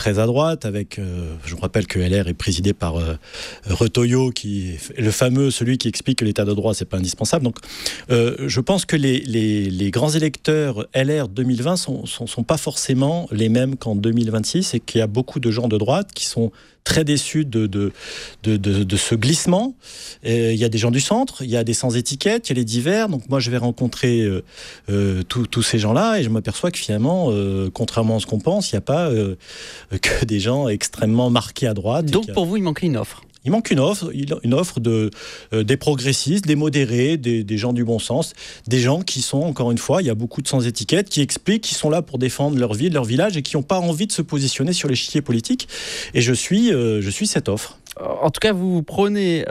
très à droite, avec, je vous rappelle que LR est présidé par Retoyo, qui est le fameux, celui qui explique que l'état de droit, c'est pas indispensable. Donc, je pense que les grands électeurs LR 2020 sont pas forcément les mêmes qu'en 2026, et qu'il y a beaucoup de gens de droite qui sont très déçus de ce glissement. Il y a des gens du centre, il y a des sans-étiquettes, il y a les divers. Donc moi, je vais rencontrer tous ces gens-là, et je m'aperçois que finalement, contrairement à ce qu'on pense, il n'y a pas que des gens extrêmement marqués à droite. Donc pour vous, il manquait une offre? Il manque une offre des progressistes, des modérés, des gens du bon sens, des gens qui sont, encore une fois, il y a beaucoup de sans-étiquettes, qui expliquent qu'ils sont là pour défendre leur ville, leur village, et qui n'ont pas envie de se positionner sur l'échiquier politique. Et je suis cette offre. En tout cas, vous prenez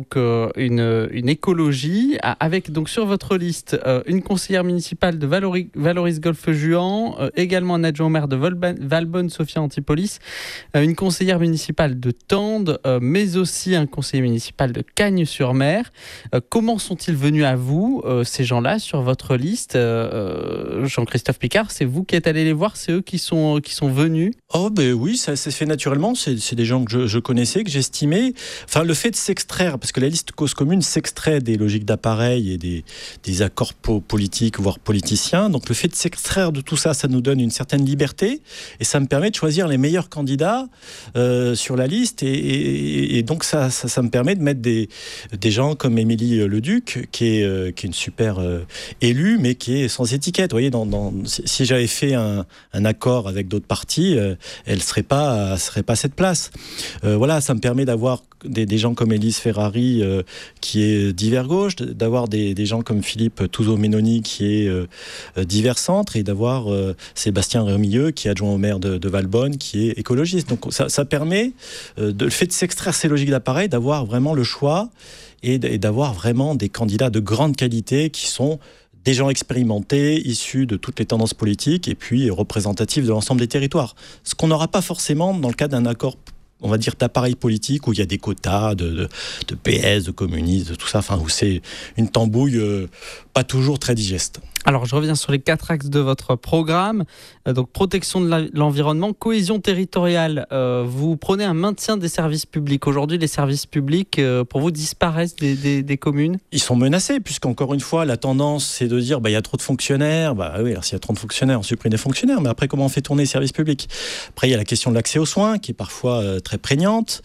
une écologie avec donc sur votre liste une conseillère municipale de Valoris-Golfe-Juan, également un adjoint au maire de Valbonne, Sophia Antipolis, une conseillère municipale de Tende, mais aussi un conseiller municipal de Cagnes-sur-Mer. Comment sont-ils venus à vous, ces gens-là, sur votre liste? Jean-Christophe Picard, c'est vous qui êtes allé les voir, c'est eux qui sont venus? Oh ben oui, ça s'est fait naturellement. C'est des gens que je connaissais, que j'estimais. Enfin, le fait de s'extraire, parce que la liste cause commune s'extrait des logiques d'appareil et des accords politiques, voire politiciens. Donc le fait de s'extraire de tout ça, ça nous donne une certaine liberté, et ça me permet de choisir les meilleurs candidats sur la liste. Et donc ça me permet de mettre des gens comme Émilie Leduc, qui est une super élue, mais qui est sans étiquette. Vous voyez, si j'avais fait un accord avec d'autres partis, elle serait pas à cette place. Voilà, ça me permet d'avoir des gens comme Élise Ferrari, qui est divers gauche, d'avoir des gens comme Philippe Touzeau-Ménoni, qui est divers centre, et d'avoir Sébastien Remilleux, qui est adjoint au maire de Valbonne, qui est écologiste. Donc ça permet, le fait de s'extraire ces logiques d'appareil, d'avoir vraiment le choix, et d'avoir vraiment des candidats de grande qualité qui sont des gens expérimentés, issus de toutes les tendances politiques, et puis représentatifs de l'ensemble des territoires. Ce qu'on n'aura pas forcément dans le cadre d'un accord, on va dire, d'appareil politique, où il y a des quotas de PS, de communistes, de tout ça, enfin, où c'est une tambouille pas toujours très digeste. Alors, je reviens sur les 4 axes de votre programme. Donc, protection de l'environnement, cohésion territoriale. Vous prenez un maintien des services publics. Aujourd'hui, les services publics, pour vous, disparaissent des communes? Ils sont menacés, puisqu'encore une fois, la tendance, c'est de dire, il y a trop de fonctionnaires. Oui, alors s'il y a trop de fonctionnaires, on supprime des fonctionnaires. Mais après, comment on fait tourner les services publics? Après, il y a la question de l'accès aux soins, qui est parfois très prégnante.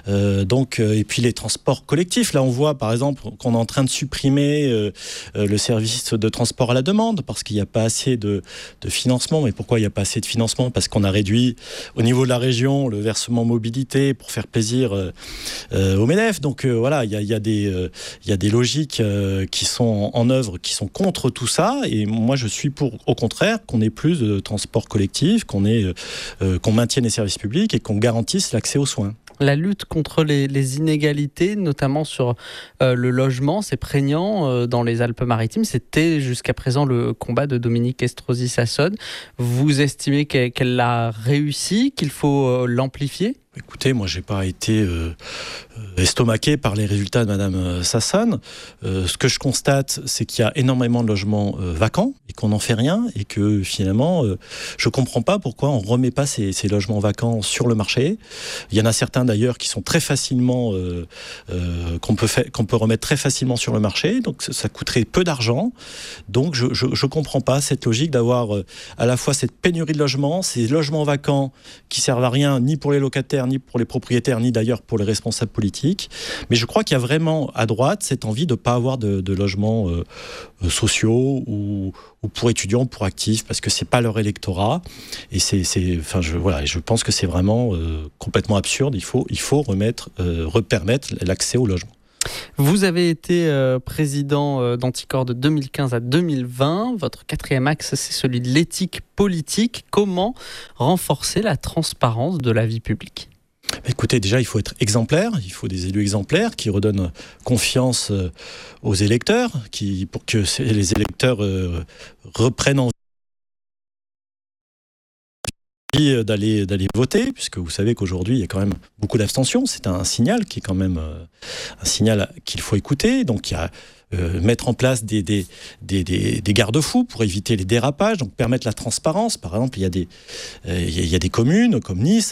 Et puis les transports collectifs. Là, on voit, par exemple, qu'on est en train de supprimer le service de transport à la demande, parce qu'il n'y a pas assez de financement. Mais pourquoi il n'y a pas assez de financement? Parce qu'on a réduit au niveau de la région le versement mobilité pour faire plaisir au MEDEF. Donc voilà, il y a des logiques qui sont en œuvre, qui sont contre tout ça. Et moi, je suis pour, au contraire, qu'on ait plus de transport collectif, qu'on maintienne les services publics et qu'on garantisse l'accès aux soins. La lutte contre les inégalités, notamment sur le logement, c'est prégnant dans les Alpes-Maritimes. C'était jusqu'à présent le combat de Dominique Estrosi-Sassone. Vous estimez qu'elle l'a réussi, qu'il faut l'amplifier ? Écoutez, moi, j'ai pas été estomaqué par les résultats de Madame Sassone. Ce que je constate, c'est qu'il y a énormément de logements vacants et qu'on n'en fait rien, et que finalement, je comprends pas pourquoi on remet pas ces logements vacants sur le marché. Il y en a certains d'ailleurs qui sont très facilement qu'on peut remettre très facilement sur le marché. Donc ça coûterait peu d'argent. Donc je comprends pas cette logique d'avoir à la fois cette pénurie de logements, ces logements vacants qui servent à rien ni pour les locataires, ni pour les propriétaires, ni d'ailleurs pour les responsables politiques. Mais je crois qu'il y a vraiment à droite cette envie de ne pas avoir de logements sociaux ou pour étudiants, pour actifs, parce que c'est pas leur électorat. Et je pense que c'est vraiment complètement absurde. Il faut repermettre l'accès au logement. Vous avez été président d'Anticor de 2015 à 2020. Votre 4e axe, c'est celui de l'éthique politique. Comment renforcer la transparence de la vie publique ? Écoutez, déjà, il faut être exemplaire. Il faut des élus exemplaires qui redonnent confiance aux électeurs, pour que les électeurs reprennent envie d'aller voter, puisque vous savez qu'aujourd'hui il y a quand même beaucoup d'abstention. C'est un signal qui est quand même un signal qu'il faut écouter. Donc il y a mettre en place des garde-fous pour éviter les dérapages, donc permettre la transparence. Par exemple, il y a des communes comme Nice,